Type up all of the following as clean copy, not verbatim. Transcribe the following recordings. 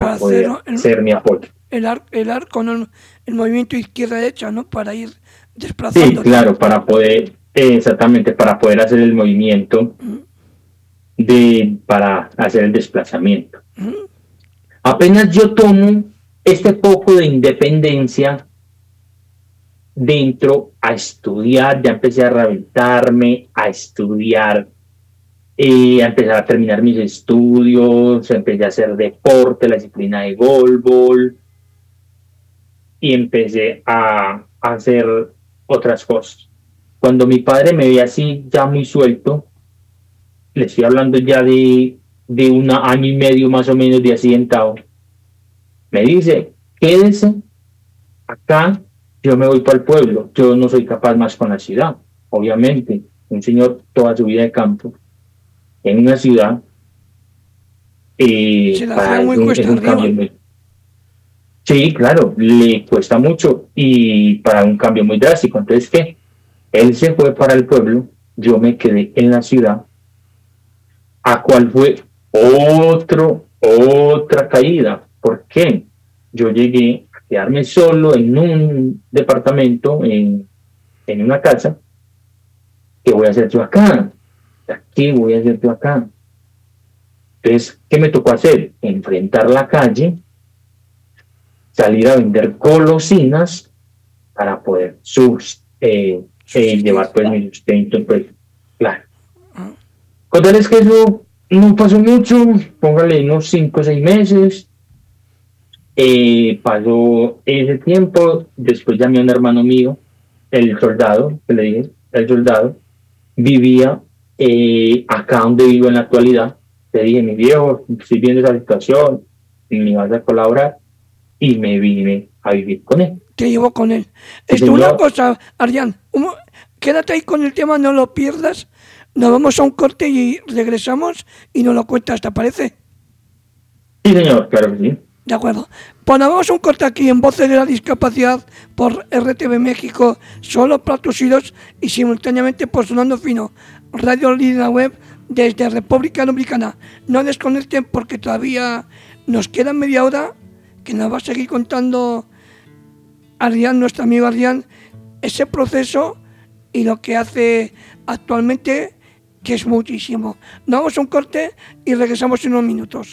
para poder ser mi apoyo. El arco, ¿no? El movimiento izquierda-derecha, ¿no? Para ir desplazando. Sí, claro, para poder, exactamente, para poder hacer el movimiento para hacer el desplazamiento. Apenas yo tomo este poco de independencia dentro a estudiar, ya empecé a rehabilitarme, a estudiar, a empezar a terminar mis estudios, empecé a hacer deporte, la disciplina de voleibol, y empecé a hacer otras cosas. Cuando mi padre me ve así, ya muy suelto, le estoy hablando ya de 1 año y medio más o menos de accidentado, me dice, quédese acá, yo me voy para el pueblo, yo no soy capaz más con la ciudad. Obviamente, un señor toda su vida de campo, en una ciudad, para muy es un cambio muy... Sí, claro, le cuesta mucho y para un cambio muy drástico. Entonces, ¿qué? Él se fue para el pueblo, yo me quedé en la ciudad, a cual fue otra caída. ¿Por qué? Yo llegué a quedarme solo en un departamento, en una casa. ¿Qué voy a hacer yo acá? ¿Qué voy a hacer yo acá? Entonces, ¿qué me tocó hacer? Enfrentar la calle, salir a vender golosinas para poder llevar pues mi sustento, pues, claro. Contarles que eso no pasó mucho, póngale unos 5 o 6 meses, pasó ese tiempo, después llamé a un hermano mío, el soldado, que le dije, el soldado, vivía acá donde vivo en la actualidad. Le dije, mi viejo, estoy viendo esa situación, me vas a colaborar, y me vine a vivir con él. Te llevo con él. Una cosa, Adrián, quédate ahí con el tema, no lo pierdas. Nos vamos a un corte y regresamos y nos lo cuentas, ¿te parece? Sí, señor, claro que sí. De acuerdo. Pues nos vamos a un corte aquí en Voces de la Discapacidad por RTV México, solo para tus oídos, y simultáneamente por Sonando Fino, Radio Líder Web desde República Dominicana. No desconecten porque todavía nos queda media hora que nos va a seguir contando Adrián, nuestro amigo Adrián, ese proceso y lo que hace actualmente, que es muchísimo. Nos vamos a un corte y regresamos en unos minutos.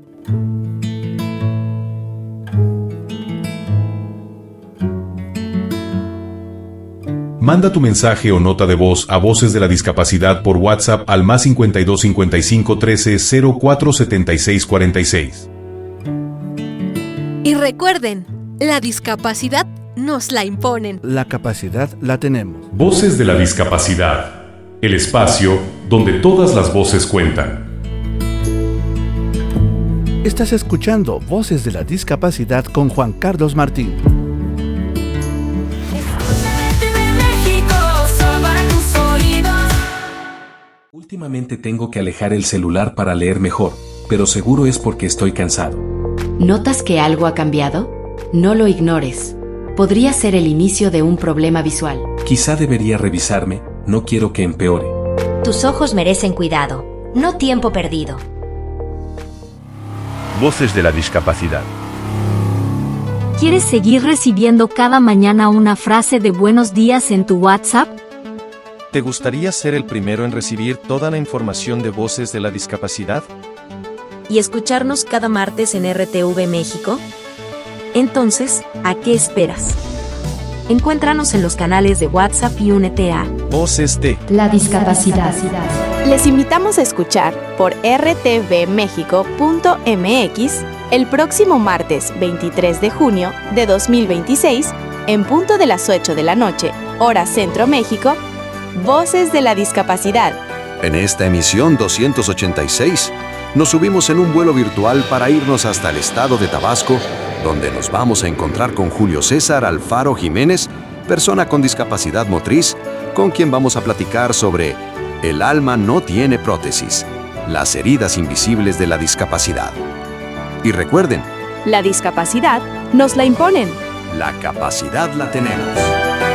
Manda tu mensaje o nota de voz a Voces de la Discapacidad por WhatsApp al +52 55 13 04 76 46. Y recuerden, la discapacidad nos la imponen. La capacidad la tenemos. Voces de la Discapacidad, el espacio donde todas las voces cuentan. Estás escuchando Voces de la Discapacidad con Juan Carlos Martín. Últimamente tengo que alejar el celular para leer mejor, pero seguro es porque estoy cansado. ¿Notas que algo ha cambiado? No lo ignores. Podría ser el inicio de un problema visual. Quizá debería revisarme, no quiero que empeore. Tus ojos merecen cuidado, no tiempo perdido. Voces de la Discapacidad. ¿Quieres seguir recibiendo cada mañana una frase de buenos días en tu WhatsApp? ¿Te gustaría ser el primero en recibir toda la información de Voces de la Discapacidad? ¿Y escucharnos cada martes en RTV México? Entonces, ¿a qué esperas? Encuéntranos en los canales de WhatsApp y únete a Voces de la Discapacidad. Les invitamos a escuchar por rtvmexico.mx el próximo martes 23 de junio de 2026, en punto de las 8 de la noche, hora Centro México, Voces de la Discapacidad. En esta emisión 286, nos subimos en un vuelo virtual para irnos hasta el estado de Tabasco, donde nos vamos a encontrar con Julio César Alfaro Jiménez, persona con discapacidad motriz, con quien vamos a platicar sobre El alma no tiene prótesis, las heridas invisibles de la discapacidad. Y recuerden, la discapacidad nos la imponen. La capacidad la tenemos.